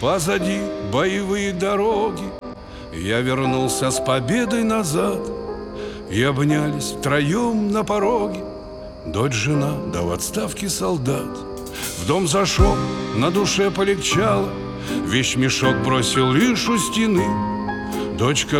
Позади боевые дороги, я вернулся с победой назад. И обнялись втроем на пороге дочь, жена, да в отставке солдат. В дом зашел, на душе полегчало, вещмешок бросил лишь у стены. Дочка